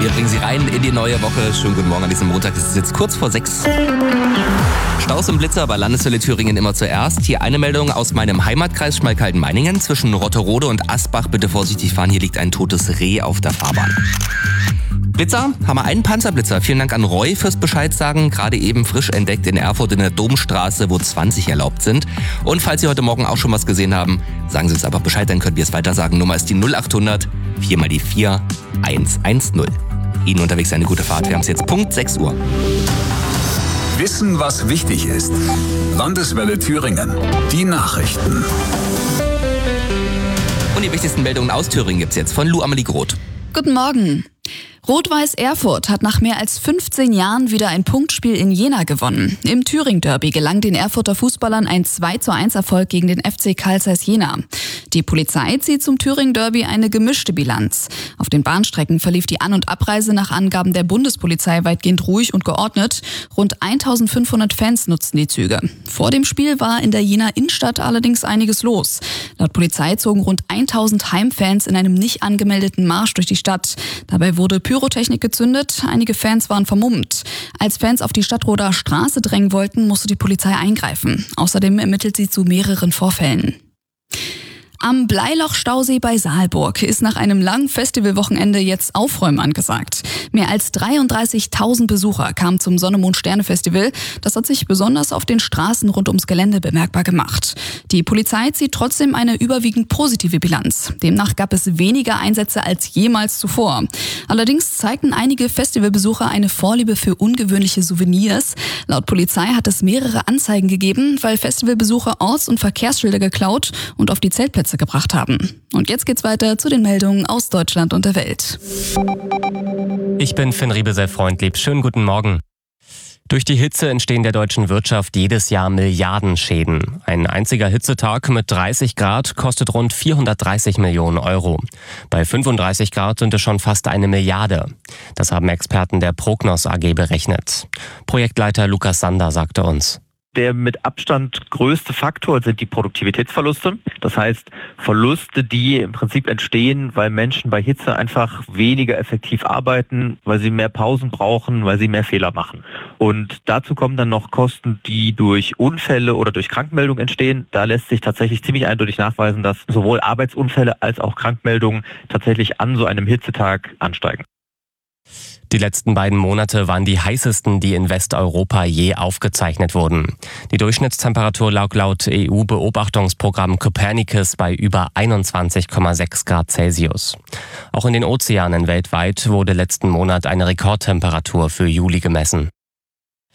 Wir bringen Sie rein in die neue Woche. Schönen guten Morgen an diesem Montag. Es ist jetzt kurz vor 6. Staus und Blitzer bei Landeshölle Thüringen immer zuerst. Hier eine Meldung aus meinem Heimatkreis Schmalkalden-Meiningen. Zwischen Rotterode und Asbach bitte vorsichtig fahren. Hier liegt ein totes Reh auf der Fahrbahn. Blitzer, haben wir einen Panzerblitzer. Vielen Dank an Roy fürs Bescheid sagen. Gerade eben frisch entdeckt in Erfurt in der Domstraße, wo 20 erlaubt sind. Und falls Sie heute Morgen auch schon was gesehen haben, sagen Sie uns einfach Bescheid, dann können wir es weiter sagen. Nummer ist die 0800 4 mal die 4 110. Ihnen unterwegs eine gute Fahrt. Wir haben es jetzt Punkt 6 Uhr. Wissen, was wichtig ist. Landeswelle Thüringen. Die Nachrichten. Und die wichtigsten Meldungen aus Thüringen gibt's jetzt von Lou Amelie Groth. Guten Morgen. Rot-Weiß Erfurt hat nach mehr als 15 Jahren wieder ein Punktspiel in Jena gewonnen. Im Thüringen-Derby gelang den Erfurter Fußballern ein 2:1-Erfolg gegen den FC Carl Zeiss Jena. Die Polizei zieht zum Thüringen-Derby eine gemischte Bilanz. Auf den Bahnstrecken verlief die An- und Abreise nach Angaben der Bundespolizei weitgehend ruhig und geordnet. Rund 1500 Fans nutzten die Züge. Vor dem Spiel war in der Jener Innenstadt allerdings einiges los. Laut Polizei zogen rund 1000 Heimfans in einem nicht angemeldeten Marsch durch die Stadt. Dabei wurde Pyrotechnik gezündet, einige Fans waren vermummt. Als Fans auf die Stadtroder Straße drängen wollten, musste die Polizei eingreifen. Außerdem ermittelt sie zu mehreren Vorfällen. Am Bleiloch-Stausee bei Saalburg ist nach einem langen Festivalwochenende jetzt Aufräumen angesagt. Mehr als 33.000 Besucher kamen zum Sonne-Mond-Sterne-Festival. Das hat sich besonders auf den Straßen rund ums Gelände bemerkbar gemacht. Die Polizei zieht trotzdem eine überwiegend positive Bilanz. Demnach gab es weniger Einsätze als jemals zuvor. Allerdings zeigten einige Festivalbesucher eine Vorliebe für ungewöhnliche Souvenirs. Laut Polizei hat es mehrere Anzeigen gegeben, weil Festivalbesucher Orts- und Verkehrsschilder geklaut und auf die Zeltplätze gebracht haben. Und jetzt geht's weiter zu den Meldungen aus Deutschland und der Welt. Ich bin Finn Riebesell-Freundlieb. Schönen guten Morgen. Durch die Hitze entstehen der deutschen Wirtschaft jedes Jahr Milliardenschäden. Ein einziger Hitzetag mit 30 Grad kostet rund 430 Millionen Euro. Bei 35 Grad sind es schon fast 1 Milliarde. Das haben Experten der Prognos AG berechnet. Projektleiter Lukas Sander sagte uns: Der mit Abstand größte Faktor sind die Produktivitätsverluste. Das heißt, Verluste, die im Prinzip entstehen, weil Menschen bei Hitze einfach weniger effektiv arbeiten, weil sie mehr Pausen brauchen, weil sie mehr Fehler machen. Und dazu kommen dann noch Kosten, die durch Unfälle oder durch Krankmeldungen entstehen. Da lässt sich tatsächlich ziemlich eindeutig nachweisen, dass sowohl Arbeitsunfälle als auch Krankmeldungen tatsächlich an so einem Hitzetag ansteigen. Die letzten beiden Monate waren die heißesten, die in Westeuropa je aufgezeichnet wurden. Die Durchschnittstemperatur lag laut EU-Beobachtungsprogramm Copernicus bei über 21,6 Grad Celsius. Auch in den Ozeanen weltweit wurde letzten Monat eine Rekordtemperatur für Juli gemessen.